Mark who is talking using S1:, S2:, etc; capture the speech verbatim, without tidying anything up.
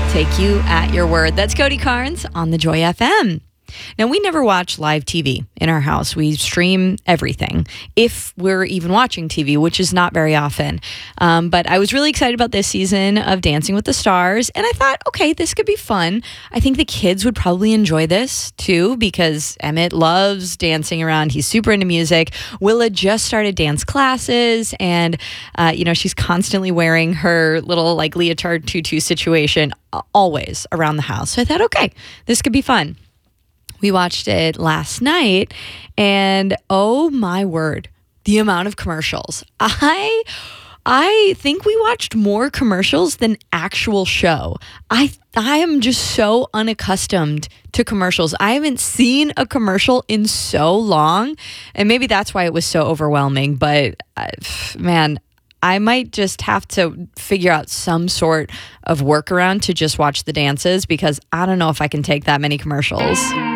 S1: Take you at your word. That's Cody Carnes on the Joy F M. Now, we never watch live T V in our house. We stream everything, if we're even watching T V, which is not very often. Um, but I was really excited about this season of Dancing with the Stars, and I thought, okay, this could be fun. I think the kids would probably enjoy this, too, because Emmett loves dancing around. He's super into music. Willa just started dance classes, and, uh, you know, she's constantly wearing her little, like, leotard tutu situation always around the house. So I thought, okay, this could be fun. We watched it last night, and oh my word, the amount of commercials. I I think we watched more commercials than actual show. I I am just so unaccustomed to commercials. I haven't seen a commercial in so long, and maybe that's why it was so overwhelming, but uh, man, I might just have to figure out some sort of workaround to just watch the dances, because I don't know if I can take that many commercials.